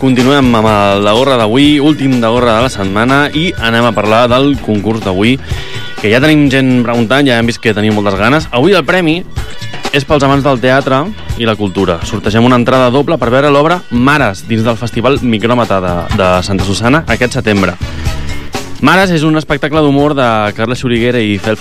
Continuem amb el de gorra d'avui, últim de gorra de la setmana, i anem a parlar del concurs d'avui, que ja tenim gent preguntant, ja hem vist que tenim moltes ganes. Avui el premi és pels amants del teatre i la cultura. Sortegem una entrada doble per veure l'obra Mares dins del Festival Micròmeta de Santa Susanna aquest setembre. Mares és un espectacle d'humor de Carles Xuriguera i Fel